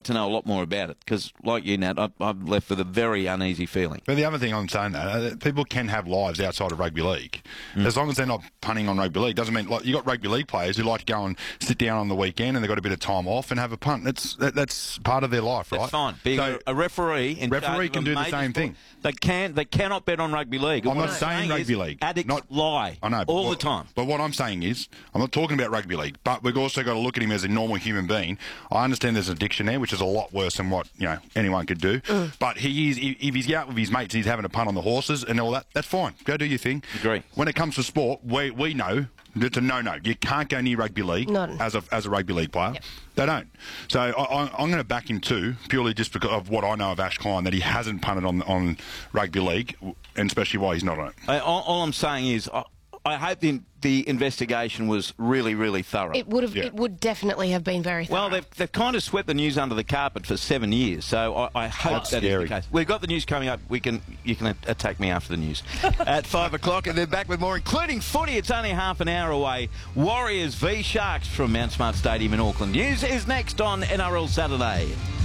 to know a lot more about it because, like you, Nat, I'm left with a very uneasy feeling. But the other thing I'm saying, people can have lives outside of rugby league. As long as they're not punting on rugby league. Doesn't mean, like, you got rugby league players who like to go and sit down on the weekend and they've got a bit of time off and have a punt. That's part of their life, right? That's fine. Being a referee can do the same thing. They cannot bet on rugby league. I'm not saying rugby league. Addicts lie. I know all the time. But what I'm saying is, I'm not talking about rugby league, but we've also got to look at him as a normal human being. I understand there's addiction there, which is a lot worse than what anyone could do. But he is, if he's out with his mates, he's having a punt on the horses and all that. That's fine. Go do your thing. Agree. When it comes to sport, we know it's a no. You can't go near rugby league as a rugby league player. Yep. They don't. So I'm going to back him too, purely just because of what I know of Ash Klein, that he hasn't punted on rugby league, and especially why he's not on it. All I'm saying is, I hope the investigation was really, really thorough. It would have. It would definitely have been very thorough. Well, they've kind of swept the news under the carpet for 7 years, so I hope that is the case. We've got the news coming up. You can attack me after the news at 5 o'clock, and then back with more, including footy. It's only half an hour away. Warriors v Sharks from Mount Smart Stadium in Auckland. News is next on NRL Saturday.